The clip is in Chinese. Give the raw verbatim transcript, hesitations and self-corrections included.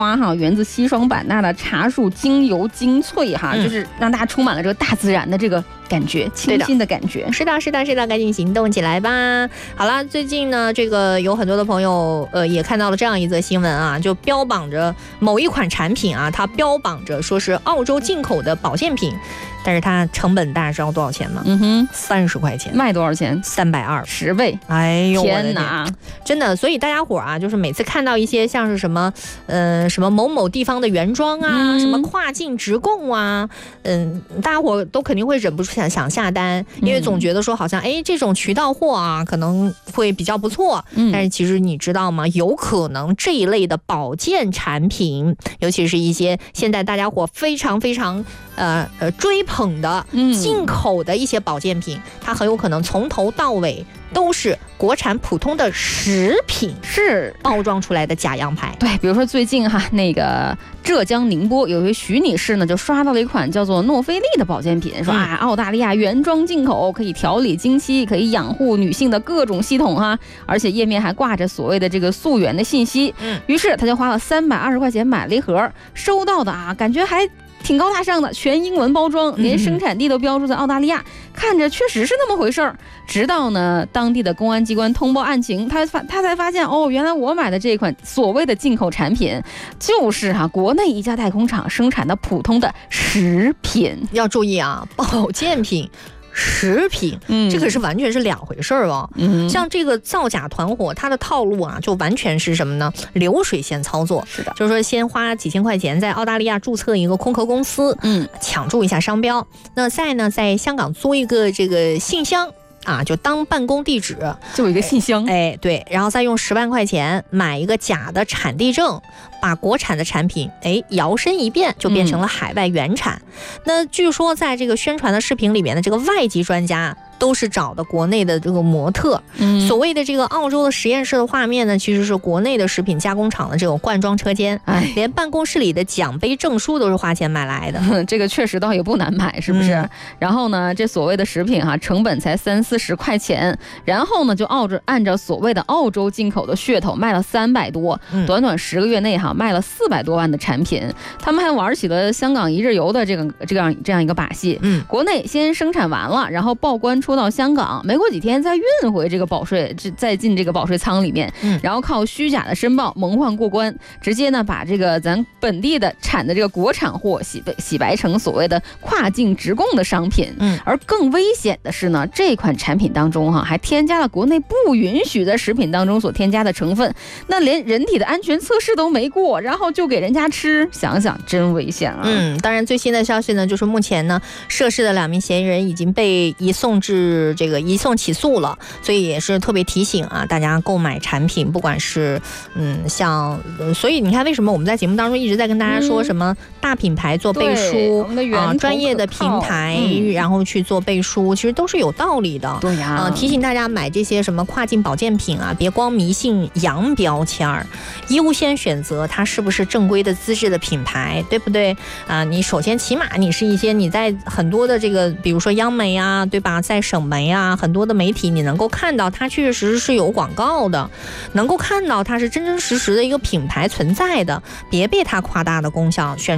花哈，源自西双版纳的茶树精油精粹哈，嗯、就是让大家充满了这个大自然的这个感觉，清新的感觉。 是的，是的，是的，赶紧行动起来吧！好了，最近呢，这个有很多的朋友呃也看到了这样一则新闻啊，就标榜着某一款产品啊，它标榜着说是澳洲进口的保健品。但是它成本大家知道多少钱吗？ 嗯哼， 三十块钱， 卖多少钱？ 三百二， 十倍！ 哎呦， 天哪， 真的！所以大家伙啊，就是每次看到一些像是什么，呃，什么某某地方的原装啊，嗯、什么跨境直供啊，嗯，大家伙都肯定会忍不住想想下单，因为总觉得说好像哎这种渠道货啊可能会比较不错，嗯、但是其实你知道吗？有可能这一类的保健产品，尤其是一些现在大家伙非常非常呃呃追。捧的进口的一些保健品，嗯、它很有可能从头到尾都是国产普通的食品， 是包装出来的假样牌。 对，比如说最近哈，那个浙江宁波有一位徐女士呢，就刷到了一款叫做诺菲利的保健品，说、嗯、啊，澳大利亚原装进口，可以调理经期，可以养护女性的各种系统哈，而且页面还挂着所谓的这个溯源的信息。嗯，于是他就花了三百二十块钱买了一盒，收到的啊，感觉还挺高大上的，全英文包装，连生产地都标注在澳大利亚，嗯、看着确实是那么回事儿。直到呢，当地的公安机关通报案情，他发他才发现，哦，原来我买的这款所谓的进口产品，就是哈、啊、国内一家代工厂生产的普通的食品。 要注意啊，保健品。食品，嗯，这个是完全是两回事儿哦。嗯，像这个造假团伙，它的套路啊，就完全是什么呢？流水线操作。 是的， 就是说先花几千块钱在澳大利亚注册一个空壳公司，嗯，抢注一下商标，那再呢，在香港租一个这个信箱。啊，就当办公地址， 就有一个信箱， 哎，对，然后再用十万块钱买一个假的产地证，把国产的产品，哎，摇身一变就变成了海外原产。嗯、那据说在这个宣传的视频里面的这个外籍专家。都是找的国内的这个模特，嗯，所谓的这个澳洲的实验室的画面呢，其实是国内的食品加工厂的这种灌装车间，哎，连办公室里的奖杯证书都是花钱买来的， 这个确实倒也不难买，是不是？嗯、然后呢，这所谓的食品哈、啊，成本才三四十块钱，然后呢，就澳洲按照所谓的澳洲进口的噱头卖了三百多，嗯、短短十个月内哈、啊，卖了四百多万的产品，他们还玩起了香港一日游的这个这样这样一个把戏，嗯，国内先生产完了，然后报关出。到香港，没过几天再运回这个保税，再进这个保税仓里面，嗯，然后靠虚假的申报蒙混过关，直接呢把这个咱本地的产的这个国产货洗白洗白成所谓的跨境直供的商品，嗯，而更危险的是呢，这款产品当中哈还添加了国内不允许在食品当中所添加的成分，那连人体的安全测试都没过，然后就给人家吃，想想真危险啊！ 嗯，当然最新的消息呢，就是目前呢涉事的两名嫌疑人已经被移送至。是这个移送起诉了，所以也是特别提醒啊，大家购买产品，不管是嗯像，所以你看为什么我们在节目当中一直在跟大家说什么大品牌做背书、嗯、啊，专业的平台、嗯、然后去做背书，其实都是有道理的。 对呀、 啊，提醒大家买这些什么跨境保健品啊，别光迷信洋标签儿，优先选择它是不是正规的资质的品牌，对不对啊？你首先起码你是一些你在很多的这个，比如说央媒啊，对吧，在省媒啊，很多的媒体你能够看到它确确实实是有广告的，能够看到它是真真实实的一个品牌存在的，别被它夸大的功效宣